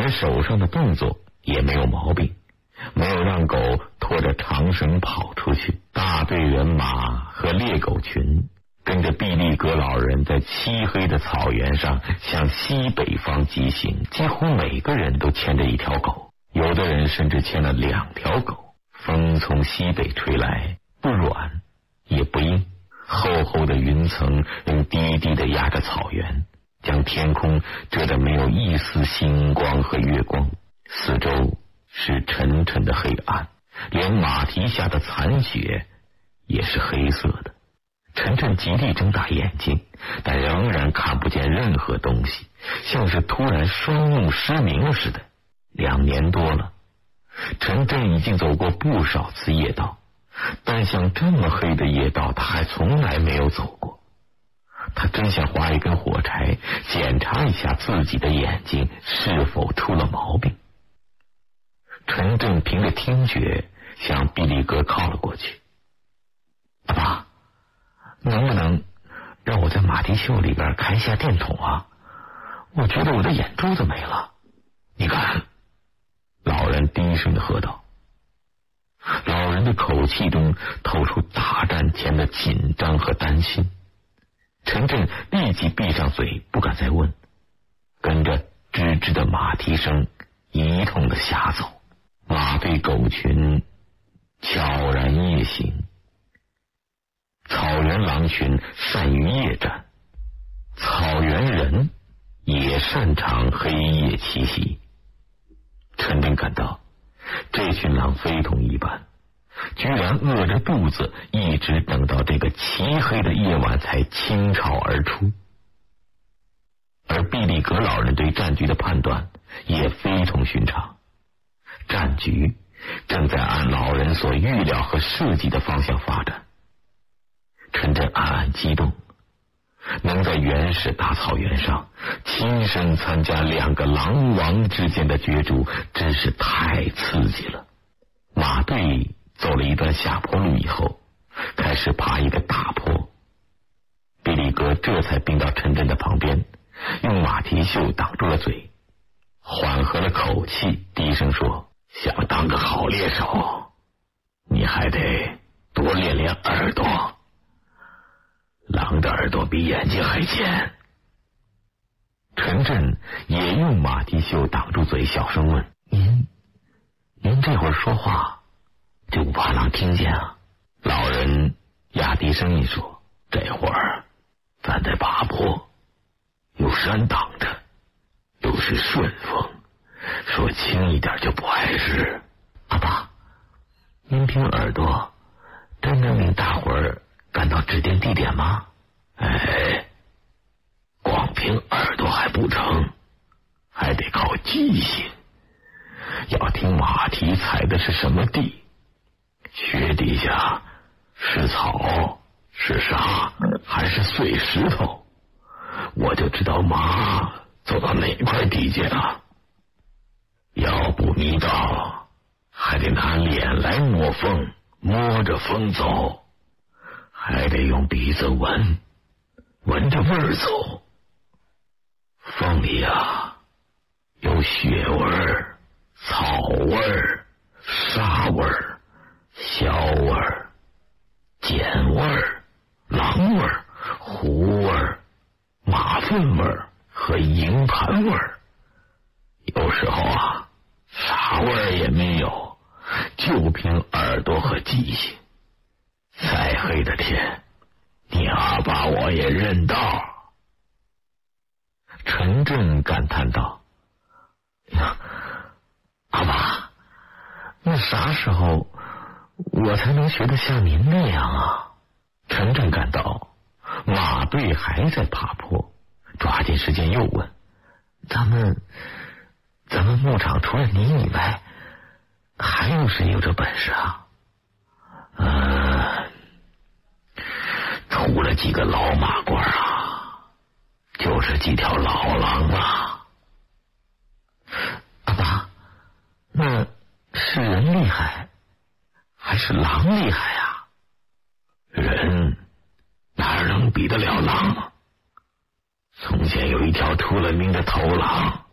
而手上的动作也没有毛病，没有让狗拖着长绳跑出去。大队人马和猎狗群跟着毕利格老人在漆黑的草原上向西北方疾行，几乎每个人都牵着一条狗，有的人甚至牵了2条狗。风从西北吹来，不软也不硬，厚厚的云层仍低低地压着草原，将天空遮得没有一丝星光和月光，四周是沉沉的黑暗，连马蹄下的残雪也是黑色的。陈震极力睁大眼睛，但仍然看不见任何东西，像是突然双目失明了似的。2年多了，陈震已经走过不少次夜道，但像这么黑的夜道他还从来没有走过。他真想划一根火柴，检查一下自己的眼睛是否出了毛病。陈震凭着听觉向毕利格靠了过去。阿爸，能不能让我在马蹄袖里边开一下电筒啊？我觉得我的眼珠子没了。你看，老人低声的喝道。老人的口气中透出大战前的紧张和担心。陈震立即闭上嘴，不敢再问，跟着吱吱的马蹄声一通的瞎走。马队狗群悄然夜行。草原狼群善于夜战，草原人也擅长黑夜栖息。陈震感到这群狼非同一般，居然饿着肚子一直等到这个漆黑的夜晚才倾巢而出。而毕利格老人对战局的判断也非同寻常，战局正在按老人所预料和设计的方向发展。陈震暗暗激动，能在原始大草原上亲身参加2个狼王之间的角逐，真是太刺激了。马队走了一段下坡路以后，开始爬一个大坡。毕利格这才并到陈震的旁边，用马蹄袖挡住了嘴，缓和了口气，低声说：想当个好猎手，你还得多练练耳朵。狼的耳朵比眼睛还尖。陈震也用马蹄袖挡住嘴，小声问：您这会儿说话就不怕狼听见啊？老人压低声音说：这会儿咱在爬坡，有山挡着，又是顺风，说轻一点就不碍事。阿爸，您凭耳朵真能领大伙儿赶到指定地点吗？光凭耳朵还不成，还得靠记性。要听马蹄踩的是什么地，雪底下是草是沙还是碎石头，我就知道马走到哪块地界了。要不迷道，还得拿脸来摸风，摸着风走，还得用鼻子闻，闻着味儿走。风里啊，有雪味儿、草味儿、沙味儿、硝味儿、碱味儿、狼味儿、狐味儿、马粪味儿和营盘味儿。有时候啊，啥味儿也没有，就凭耳朵和记性。再黑的天，你阿爸我也认道。陈震感叹道：呀，阿爸，那啥时候我才能学得像您那样啊？陈震感到马队还在爬坡，抓紧时间又问：咱们牧场除了你以外，还有谁有这本事啊？除了几个老马褂啊，就是几条老狼啊。阿爸，那是人厉害还是狼厉害啊？人哪能比得了狼？从前有一条出了名的头狼，